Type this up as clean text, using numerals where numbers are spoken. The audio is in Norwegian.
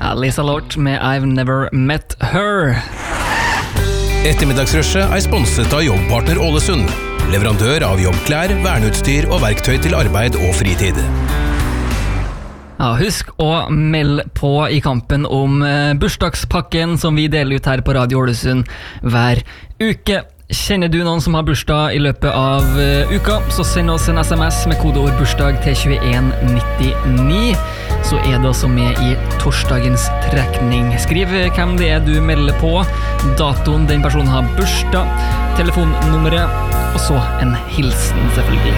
Lisa Lort med I've Never Met Her. Ettermiddagsrushet er sponset av Jobbpartner Ålesund, leverandør av jobbklær, verneutstyr og verktøy til arbeid og fritid. Ja, husk å melde på i kampen om bursdagspakken som vi deler ut her på Radio Ålesund hver uke. Kjenner du noen som har bursdag i løpet av uka, så send oss en SMS med kodeord bursdag til 2199, så er det også med i torsdagens trekning. Skriv hvem det er du melder på, datoen den personen har bursdag, telefonnummeret, og så en hilsen selvfølgelig.